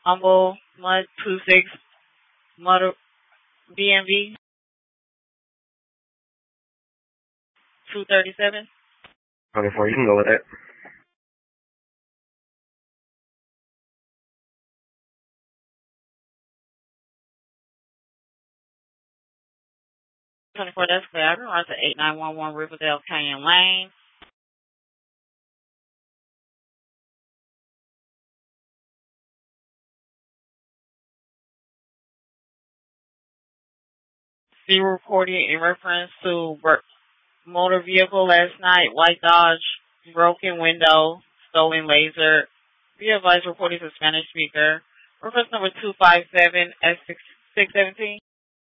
Humble Mud 26 Motor BMV 237. 24, you can go with that. That's clear. I've been on to 8911 Riverdale Canyon Lane. See reporting in reference to motor vehicle last night, white Dodge, broken window, stolen laser. Be advised reporting to Spanish speaker. Reference number 257 S617.